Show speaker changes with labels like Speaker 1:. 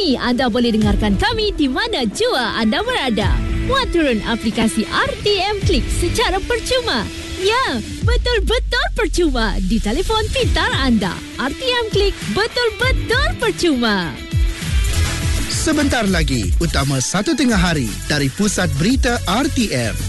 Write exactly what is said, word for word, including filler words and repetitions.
Speaker 1: Kini anda boleh dengarkan kami di mana jua anda berada. Muat turun aplikasi R T M Klik secara percuma. Ya, betul-betul percuma di telefon pintar anda. R T M Klik betul-betul percuma.
Speaker 2: Sebentar lagi, utama satu tengah hari dari Pusat Berita R T M.